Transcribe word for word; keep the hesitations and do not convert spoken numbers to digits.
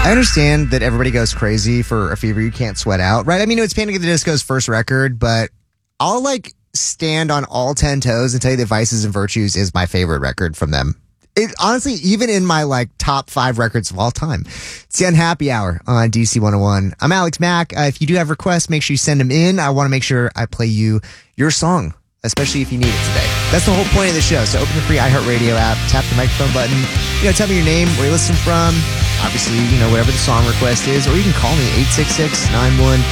I understand that everybody goes crazy for A Fever You Can't Sweat Out, right? I mean, it's Panic at the Disco's first record, but I'll like stand on all ten toes and tell you that Vices and Virtues is my favorite record from them. It honestly, even in my like top five records of all time. It's the Unhappy Hour on D C one oh one. I'm Alex Mack. Uh, if you do have requests, make sure you send them in. I want to make sure I play you your song, especially if you need it today. That's the whole point of the show. So open the free iHeartRadio app, tap the microphone button, you know, tell me your name, where you're listening from, obviously, you know, whatever the song request is, or you can call me eight six six, nine one